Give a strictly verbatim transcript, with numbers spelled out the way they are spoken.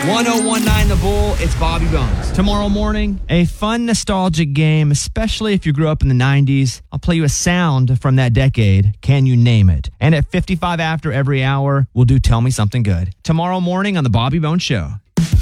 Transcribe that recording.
one oh one nine The Bull, it's Bobby Bones. Tomorrow morning, a fun nostalgic game, especially if you grew up in the nineties. I'll play you a sound from that decade. Can you name it? And at fifty-five after every hour, we'll do Tell Me Something Good. Tomorrow morning on The Bobby Bones Show.